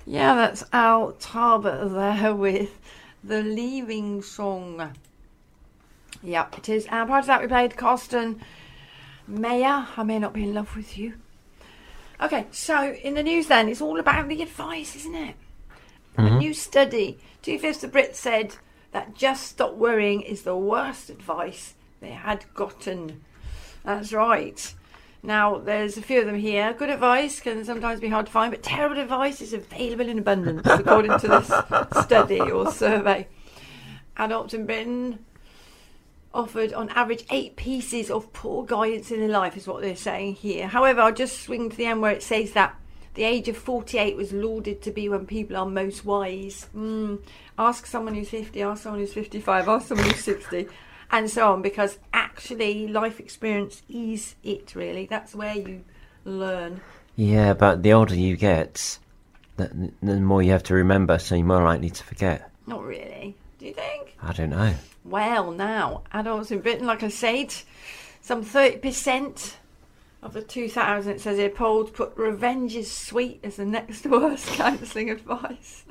Yeah, that's Al Talbot there with The Leaving Song. Yep, it is. And prior to that, we played Carsten Meyer, I May Not Be in Love with You. Okay, so in the news then, it's all about the advice, isn't it? A new study, 2/5 of Brits said that just stop worrying is the worst advice they had gotten. That's right. Now, there's a few of them here. Good advice can sometimes be hard to find, but terrible advice is available in abundance, according to this study or survey. Adults in Britain offered on average 8 pieces of poor guidance in their life, is what they're saying here. However, I'll just swing to the end where it says that the age of 48 was lauded to be when people are most wise. Ask someone who's 50, ask someone who's 55, ask someone who's 60, and so on, because actually life experience is it, really. That's where you learn. Yeah, but the older you get, the more you have to remember, so you're more likely to forget. Not really. Do you think? I don't know. Well, now, adults in Britain, like I said, some 30% of the 2,000, it says here, polled put revenge is sweet as the next worst counselling advice.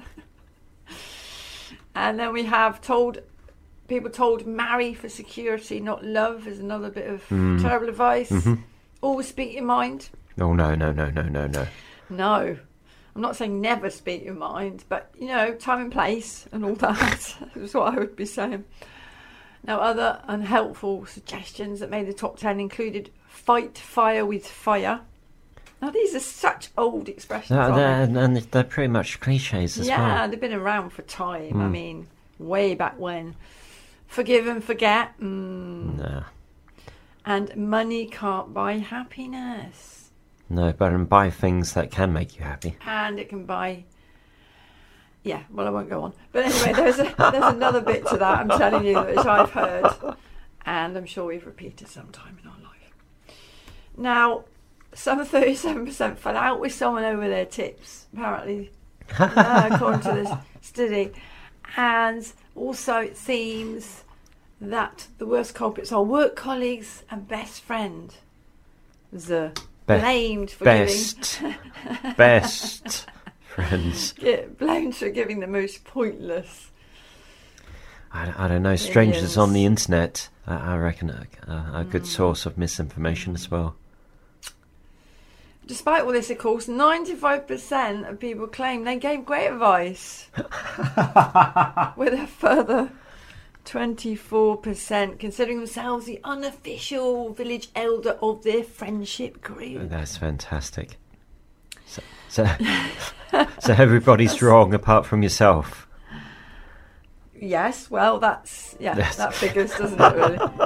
And then we have people told marry for security, not love, is another bit of terrible advice. Always speak your mind. Oh, no. No. I'm not saying never speak your mind, but, time and place and all that is what I would be saying. Now, other unhelpful suggestions that made the top 10 included fight fire with fire. Now, these are such old expressions, aren't they? And they're pretty much cliches as well. Yeah, they've been around for time. I mean, way back when. Forgive and forget. No. And money can't buy happiness. No, but buy things that can make you happy. And it can buy... Yeah, well, I won't go on. But anyway, there's another bit to that, I'm telling you, which I've heard. And I'm sure we've repeated sometime in our life. Now, some 37% fell out with someone over their tips, apparently, according to this study. And also it seems that the worst culprits are work colleagues and best friend. Blamed for giving... Best friends. Blamed for giving the most pointless... I don't know, strangers on the internet, I reckon, a good source of misinformation as well. Despite all this, of course, 95% of people claim they gave great advice. With a further 24% considering themselves the unofficial village elder of their friendship group. That's fantastic. So everybody's wrong apart from yourself. Yes, well, that figures, doesn't it, really?